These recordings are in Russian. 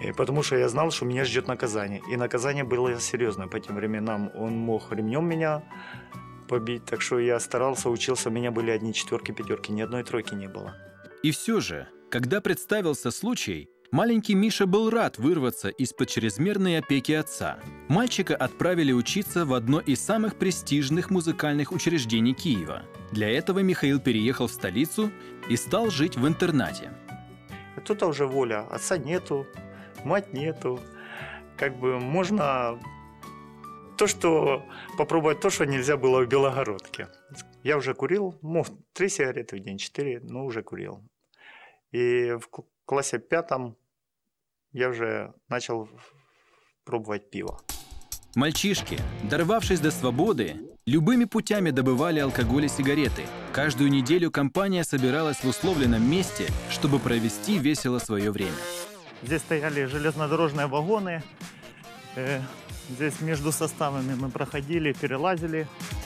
Потому что я знал, что меня ждет наказание. И наказание было серьезное по тем временам. Он мог ремнем меня побить, так что я старался, учился, у меня были одни четверки, пятерки, ни одной тройки не было. И все же, когда представился случай, маленький Миша был рад вырваться из-под чрезмерной опеки отца. Мальчика отправили учиться в одно из самых престижных музыкальных учреждений Киева. Для этого Михаил переехал в столицу и стал жить в интернате. Тут уже воля. Отца нету, мать нету. Как бы можно попробовать то, что нельзя было в Белогородке. Я уже курил, мог 3 сигареты в день, 4, но уже курил. И в классе 5 я уже начал пробовать пиво. Мальчишки, дорвавшись до свободы, любыми путями добывали алкоголь и сигареты. Каждую неделю компания собиралась в условленном месте, чтобы провести весело свое время. Здесь стояли железнодорожные вагоны. Здесь между составами мы проходили, перелазили.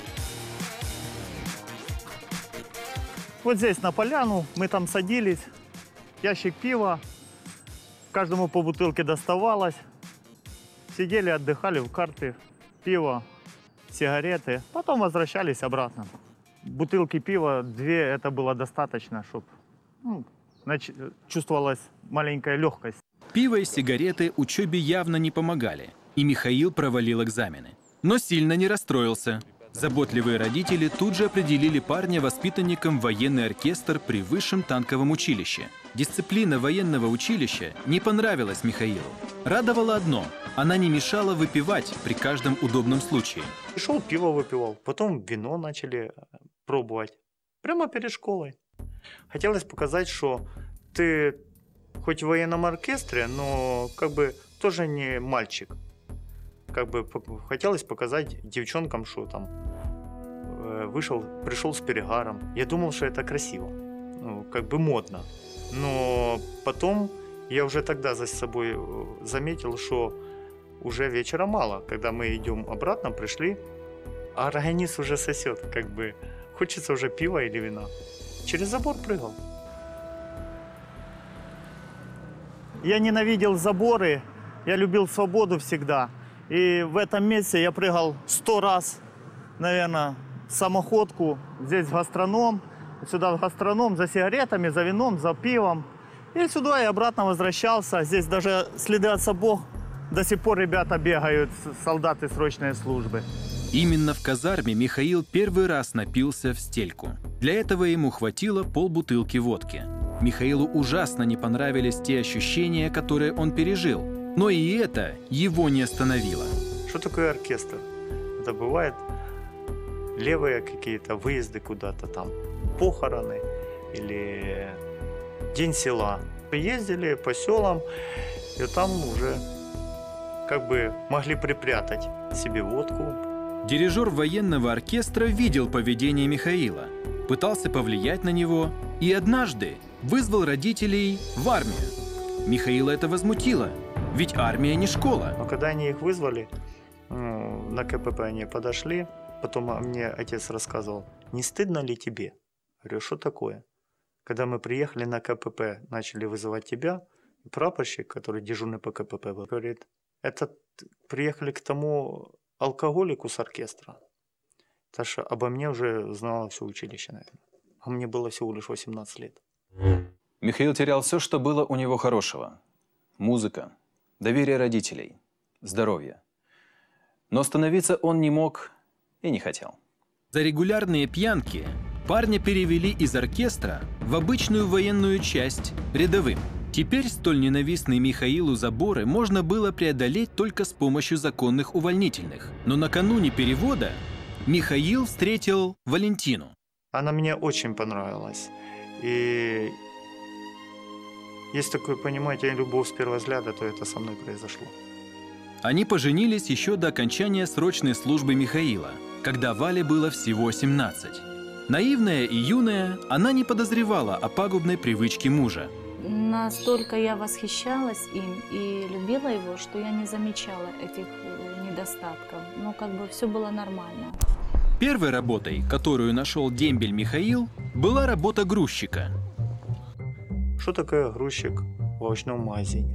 Вот здесь на поляну мы там садились. Ящик пива. Каждому по бутылке доставалось. Сидели, отдыхали в карты, пиво, сигареты. Потом возвращались обратно. Бутылки пива 2 это было достаточно, чтобы чувствовалась маленькая легкость. Пиво и сигареты учебе явно не помогали, и Михаил провалил экзамены. Но сильно не расстроился. Заботливые родители тут же определили парня воспитанником в военный оркестр при высшем танковом училище. Дисциплина военного училища не понравилась Михаилу. Радовало одно – она не мешала выпивать при каждом удобном случае. Пришел, пиво выпивал, потом вино начали пробовать. Прямо перед школой. Хотелось показать, что ты хоть в военном оркестре, но как бы тоже не мальчик. Как бы хотелось показать девчонкам, что там пришел с перегаром. Я думал, что это красиво, как бы модно. Но потом я уже тогда за собой заметил, что уже вечера мало. Когда мы идем обратно, пришли, а организм уже сосет, как бы хочется уже пива или вина. Через забор прыгал. Я ненавидел заборы, я любил свободу всегда. И в этом месте я прыгал 100 раз, наверное, самоходку. Здесь гастроном, сюда в гастроном за сигаретами, за вином, за пивом. И сюда и обратно возвращался. Здесь даже следы от сапог до сих пор ребята бегают, солдаты срочной службы. Именно в казарме Михаил первый раз напился в стельку. Для этого ему хватило полбутылки водки. Михаилу ужасно не понравились те ощущения, которые он пережил. Но и это его не остановило. Что такое оркестр? Это бывает левые какие-то выезды куда-то там, похороны или день села. Ездили по селам, и там уже как бы могли припрятать себе водку. Дирижер военного оркестра видел поведение Михаила, пытался повлиять на него и однажды вызвал родителей в армию. Михаила это возмутило, ведь армия не школа. Но когда они их вызвали, на КПП они подошли, потом мне отец рассказывал, не стыдно ли тебе? Говорю, что такое? Когда мы приехали на КПП, начали вызывать тебя, прапорщик, который дежурный по КПП, говорит, это приехали к тому алкоголику с оркестра. Так что обо мне уже знало все училище, наверное. А мне было всего лишь 18 лет. Михаил терял все, что было у него хорошего. Музыка, доверие родителей, здоровье. Но остановиться он не мог и не хотел. За регулярные пьянки парня перевели из оркестра в обычную военную часть рядовым. Теперь столь ненавистные Михаилу заборы можно было преодолеть только с помощью законных увольнительных. Но накануне перевода Михаил встретил Валентину. Она мне очень понравилась. И есть такое, понимаете, любовь с первого взгляда, то это со мной произошло. Они поженились еще до окончания срочной службы Михаила, когда Вале было всего 17. Наивная и юная, она не подозревала о пагубной привычке мужа. Настолько я восхищалась им и любила его, что я не замечала этих недостатков. Но как бы все было нормально. Первой работой, которую нашел дембель Михаил, была работа грузчика. Что такое грузчик в овощном магазине?